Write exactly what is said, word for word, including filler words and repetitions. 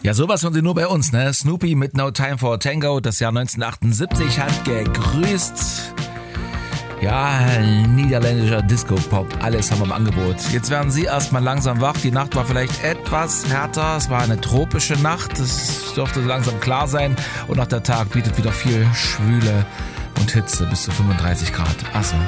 Ja, sowas hören Sie nur bei uns, ne? Snoopy mit No Time for a Tango, das Jahr neunzehnhundertachtundsiebzig hat gegrüßt. Ja, niederländischer Disco-Pop, alles haben wir im Angebot. Jetzt werden Sie erstmal langsam wach. Die Nacht war vielleicht etwas härter. Es war eine tropische Nacht, das dürfte so langsam klar sein. Und auch der Tag bietet wieder viel Schwüle und Hitze bis zu fünfunddreißig Grad. Achso.